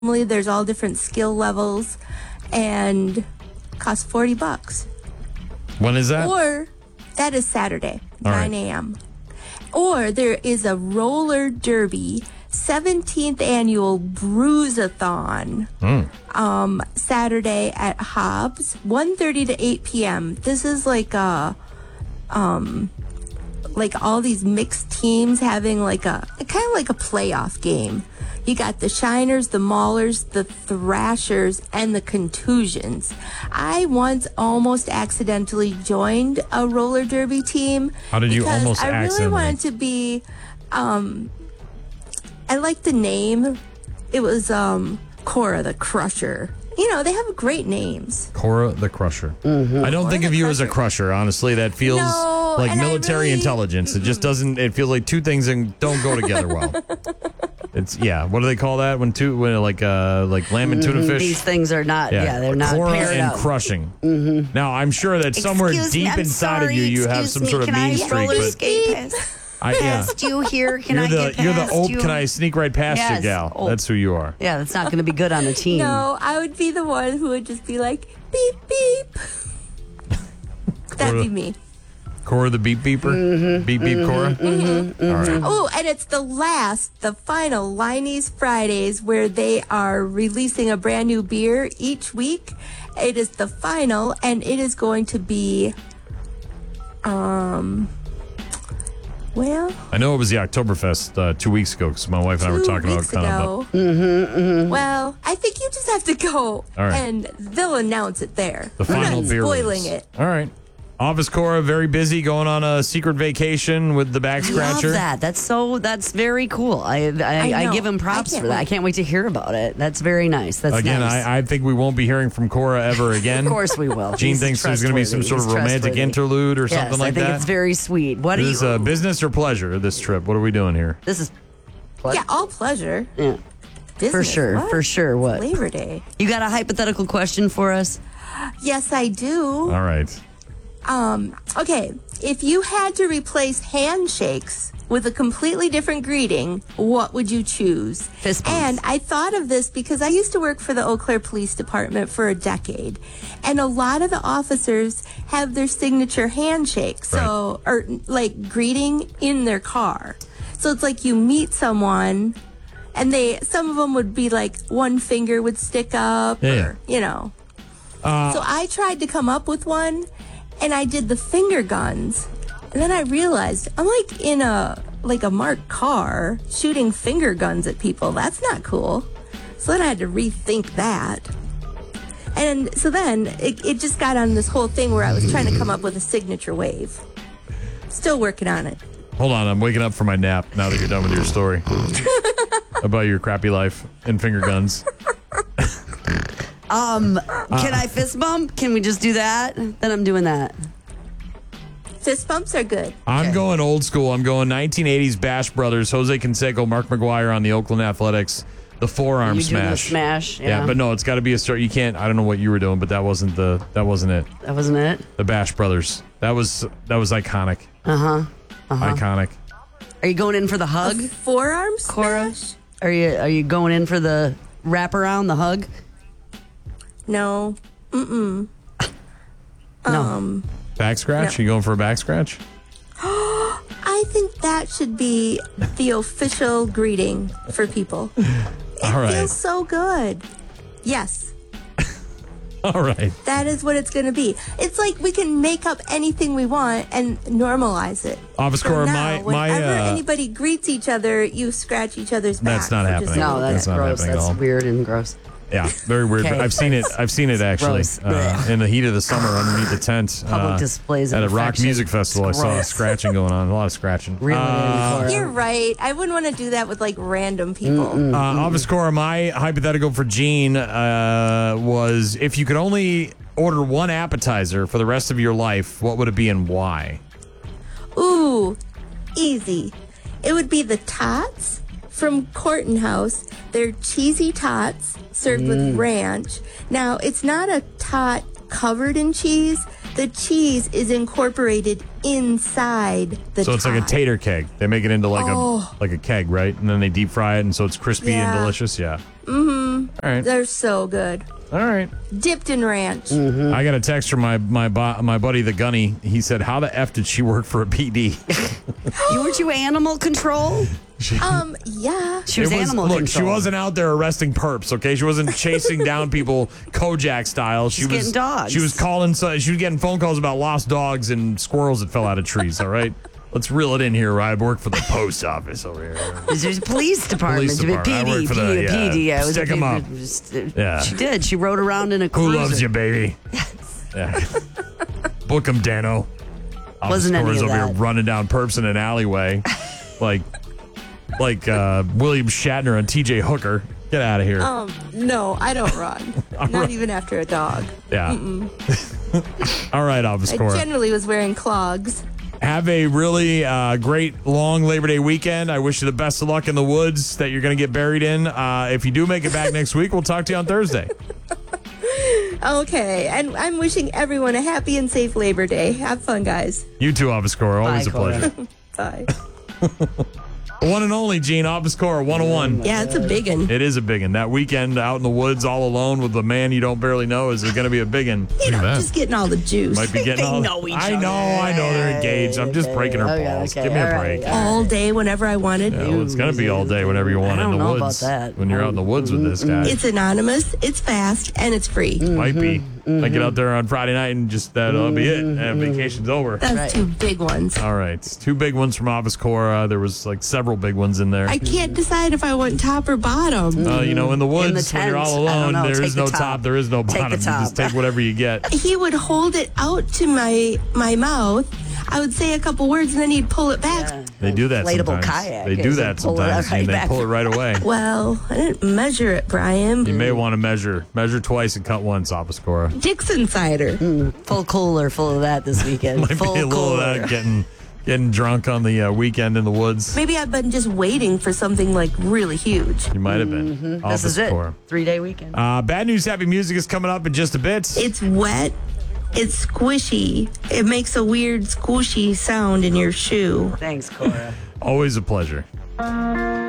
There's all different skill levels and costs $40. When is that? Or that is Saturday, All 9 right. a.m. Or there is a roller derby, 17th annual Bruisathon, Saturday at Hobbs, 1:30 to 8 p.m. This is like all these mixed teams having like a kind of like a playoff game. You got the Shiners, the Maulers, the Thrashers, and the Contusions. I once almost accidentally joined a roller derby team. How did you almost I really accidentally? wanted to be, I like the name. It was Cora the Crusher. You know, they have great names. Cora the Crusher. I don't think of you as a crusher, honestly. That feels No, like and I military really- intelligence. It just doesn't, it feels like two things and don't go together well. It's, yeah, what do they call that? When like lamb and tuna fish? These things are not, they're not Cora paired and up. crushing. Now, I'm sure that somewhere Excuse me, deep I'm inside sorry, of you have excuse some me, sort of can I mean streak. roller But skate past yeah. you here? Can You're I get you're the past you? can I sneak right past you, Yes. gal? Oh. That's who you are. Yeah, that's not going to be good on a team. No, I would be the one who would just be like, beep, beep. That'd be me. Cora the beep beeper? Beep beep Cora? All right. Oh, and it's the final Liney's Fridays where they are releasing a brand new beer each week. It is the final, and it is going to be, well, I know it was the Oktoberfest 2 weeks ago because my wife and I were 2 talking about weeks coming up. ago. Well, I think you just have to go, All right. and they'll announce it there. The We're final not beer spoiling release. it. All right. Office Cora, very busy, going on a secret vacation with the back I scratcher. love that. That's very cool. I know. give him props I can't for that. I wait. can't wait to hear about it. That's very nice. That's Again, nice. I think we won't be hearing from Cora ever again. Of course we will. Gene He's thinks there's going to be some sort of trustworthy. He's romantic trustworthy. interlude or Yes, something like I think that. it's very sweet. What do Is this you? business or pleasure, this trip? What are we doing here? This is Yeah, all pleasure. yeah, Business. for sure. What? For sure. What? Labor Day. You got a hypothetical question for us? Yes, I do. All right. Okay, if you had to replace handshakes with a completely different greeting, what would you choose? Fist bumps. And I thought of this because I used to work for the Eau Claire Police Department for a decade, and a lot of the officers have their signature handshake, or like greeting in their car. So it's like you meet someone, and some of them would be like one finger would stick up, Yeah. or you know. So I tried to come up with one, and I did the finger guns. And then I realized I'm like in a marked car shooting finger guns at people. That's not cool. So then I had to rethink that. And so then it just got on this whole thing where I was trying to come up with a signature wave. Still working on it. Hold on. I'm waking up from my nap now that you're done with your story about your crappy life and finger guns. Can I fist bump? Can we just do that? Then I'm doing that. Fist bumps are good. I'm going old school. I'm going 1980s Bash Brothers, Jose Canseco, Mark McGuire on the Oakland Athletics, the forearm You do the smash. smash, Yeah, yeah. but no, it's got to be a start. You can't. I don't know what you were doing, but that wasn't it. That wasn't it. The Bash Brothers. That was iconic. Iconic. Are you going in for the hug, Forearm Cora? smash? Are you going in for the wraparound, the hug? No. No. Back scratch? No. You going for a back scratch? I think that should be the official greeting for people. All right. Feels so good. Yes, All right. that is what it's going to be. It's like we can make up anything we want and normalize it. Office So Cora, now, my whenever anybody greets each other, you scratch each other's back. That's not happening. No, that's not gross. happening at That's all. weird and gross. Yeah, very weird. Okay. But I've seen it actually Gross. in the heat of the summer underneath the tent. Public displays of at a rock affection. music festival. I saw Gross. scratching going on. A lot of scratching. Really, Cora. You're right. I wouldn't want to do that with like random people. Office Cora, my hypothetical for Gene was if you could only order one appetizer for the rest of your life, what would it be and why? Ooh, easy. It would be the tots from Corton House. They're cheesy tots served with ranch. Now, it's not a tot covered in cheese. The cheese is incorporated inside the So it's like a tot. tater keg. They make it into like a keg, right? And then they deep fry it, and so it's crispy and Yeah. delicious. Yeah. Mm-hmm. All right. They're so good. All right. Dipped in ranch. I got a text from my buddy, the Gunny. He said, how the F did she work for a PD? Weren't you animal control? Yeah. She was animal control. Look, she wasn't out there arresting perps, okay? She wasn't chasing down people Kojak style. She was getting dogs. She was calling. She was getting phone calls about lost dogs and squirrels that fell out of trees. All right, let's reel it in here. I work for the post office over here. There's a police department. Police department. I work for the PD. Stick 'em up. Yeah. She did. She rode around in a cruiser. Who loves you, baby? Yeah. Book 'em, Dano. Wasn't any of over that. here running down perps in an alleyway, like William Shatner and T.J. Hooker. Get out of here. No, I don't run. Not even after a dog. Yeah. All right, Office I Cora. generally was wearing clogs. Have a really great long Labor Day weekend. I wish you the best of luck in the woods that you're going to get buried in. If you do make it back next week, we'll talk to you on Thursday. Okay, and I'm wishing everyone a happy and safe Labor Day. Have fun, guys. You too, Office Cora. Always Bye, a pleasure. Bye. The one and only Gene, Office Cora 101. Yeah, it's a big one. It is a big one. That weekend out in the woods all alone with the man you don't barely know is going to be a big one. You know, just getting all the juice. Might be getting They all. know each I other. know. They're engaged. I'm just breaking her balls. okay, Give me a all break. right. All day, whenever I wanted. Yeah, well, it's going to be all day whenever you want I in don't the know woods. about that. When you're out in the woods with this guy. It's anonymous, it's fast, and it's free. Might be. I get out there on Friday night and just that'll be it. And vacation's over. That's two big ones. All right. 2 big ones from Office Cora. There was like several big ones in there. I can't decide if I want top or bottom. You know, in the woods, In the when you're all tent. I don't alone, know. there Take is the no top. top, there is no Take the bottom. You just top. take whatever you get. He would hold it out to my mouth. I would say a couple words, and then he'd pull it back. They do that Inflatable sometimes. kayak They do is that they pull it sometimes. right And they back. pull it right away. Well, I didn't measure it, Brian. You may want to measure twice and cut once, Office Cora. Dixon cider. Full cooler full of that this weekend. Might Full be a little cooler. of that getting drunk on the weekend in the woods. Maybe I've been just waiting for something like really huge. You might have been. This Office is it. Cora. 3-day weekend. Bad News Happy Music is coming up in just a bit. It's wet. It's squishy. It makes a weird squishy sound in your shoe. Thanks, Cora. Always a pleasure.